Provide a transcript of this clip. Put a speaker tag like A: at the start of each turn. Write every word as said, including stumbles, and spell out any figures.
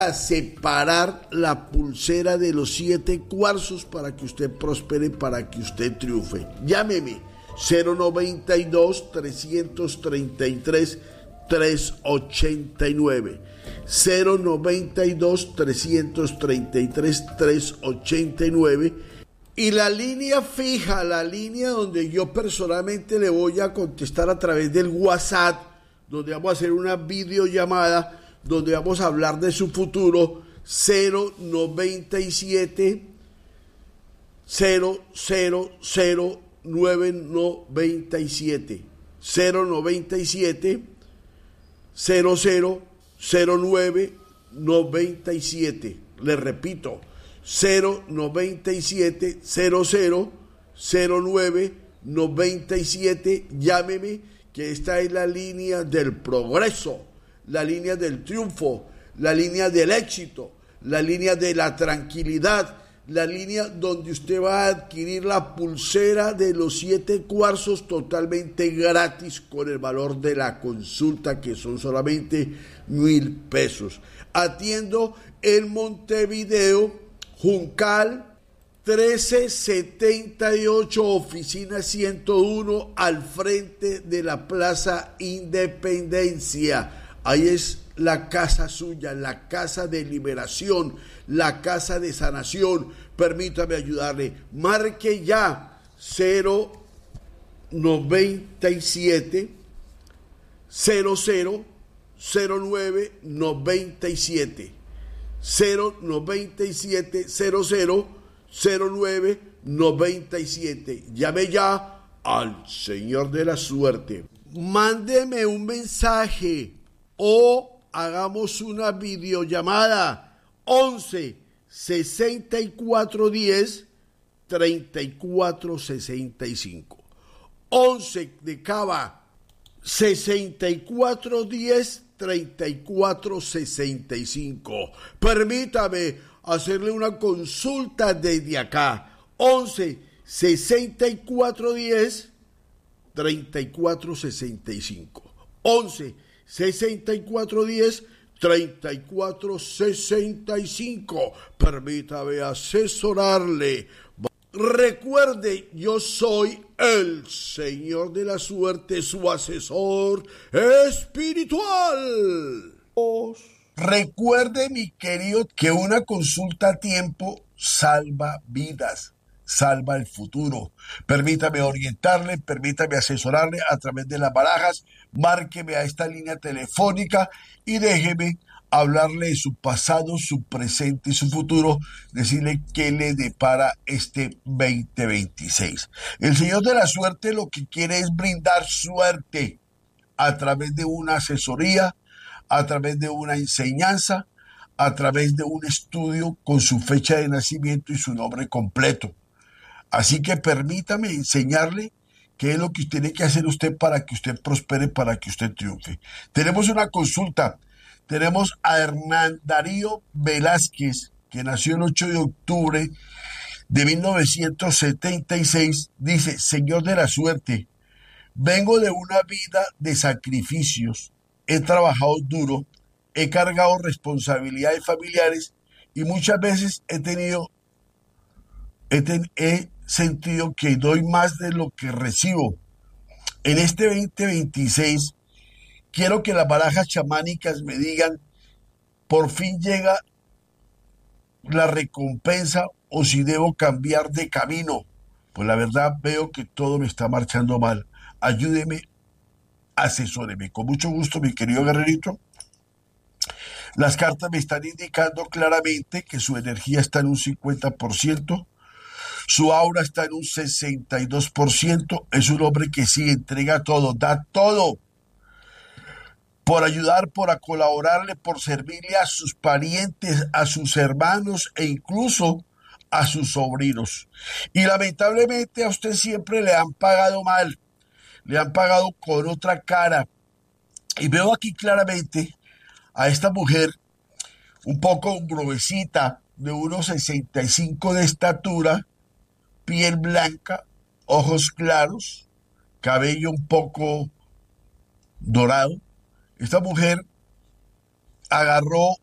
A: A separar la pulsera de los siete cuarzos para que usted prospere, para que usted triunfe. Llámeme cero noventa y dos, trescientos treinta y tres, trescientos ochenta y nueve. cero noventa y dos, trescientos treinta y tres, trescientos ochenta y nueve. Y la línea fija, la línea donde yo personalmente le voy a contestar a través del WhatsApp, donde vamos a hacer una videollamada, donde vamos a hablar de su futuro, cero noventa y siete, cero cero cero nueve noventa y siete, cero noventa y siete, cero cero cero nueve noventa y siete. Le repito, cero noventa y siete, cero cero cero nueve noventa y siete. Llámeme, que esta es la línea del progreso, la línea del triunfo, la línea del éxito, la línea de la tranquilidad, la línea donde usted va a adquirir la pulsera de los siete cuarzos totalmente gratis con el valor de la consulta, que son solamente mil pesos. Atiendo en Montevideo, Juncal, trece setenta y ocho, oficina ciento uno, al frente de la Plaza Independencia. Ahí es la casa suya, la casa de liberación, la casa de sanación. Permítame ayudarle. Marque ya cero noventa y siete, cero cero cero nueve noventa y siete. cero noventa y siete, cero cero cero nueve noventa y siete. Llame ya al Señor de la Suerte. Mándeme un mensaje o hagamos una videollamada. Once sesenta y cuatro diez treinta y cuatro sesenta y cinco. Once de Cava, sesenta y cuatro diez treinta y cuatro sesenta y cinco. Permítame hacerle una consulta desde acá. Once sesenta y cuatro diez treinta y cuatro sesenta y cinco. Once sesenta y cuatro diez treinta y cuatro sesenta y cinco. Permítame asesorarle. Recuerde, yo soy el Señor de la Suerte, su asesor espiritual. Recuerde, mi querido, que una consulta a tiempo salva vidas, salva el futuro. Permítame orientarle, permítame asesorarle a través de las barajas. Márqueme a esta línea telefónica y déjeme hablarle de su pasado, su presente y su futuro, decirle qué le depara este veinte veintiséis. El Señor de la Suerte lo que quiere es brindar suerte a través de una asesoría, a través de una enseñanza, a través de un estudio con su fecha de nacimiento y su nombre completo. Así que permítame enseñarle qué es lo que tiene que hacer usted para que usted prospere, para que usted triunfe. Tenemos una consulta. Tenemos a Hernán Darío Velázquez, que nació el ocho de octubre de mil novecientos setenta y seis. Dice: Señor de la Suerte, vengo de una vida de sacrificios. He trabajado duro, he cargado responsabilidades familiares y muchas veces he tenido, he, ten, he sentido que doy más de lo que recibo. En este veinte veintiséis quiero que las barajas chamánicas me digan, por fin llega la recompensa o si debo cambiar de camino. Pues la verdad veo que todo me está marchando mal. Ayúdeme, asesóreme. Con mucho gusto, mi querido guerrerito. Las cartas me están indicando claramente que su energía está en un cincuenta por ciento. Su aura está en un sesenta y dos por ciento. Es un hombre que sí entrega todo, da todo. Por ayudar, por colaborarle, por servirle a sus parientes, a sus hermanos e incluso a sus sobrinos. Y lamentablemente a usted siempre le han pagado mal, le han pagado con otra cara. Y veo aquí claramente a esta mujer un poco gruesita, de unos sesenta y cinco de estatura, piel blanca, ojos claros, cabello un poco dorado. Esta mujer agarró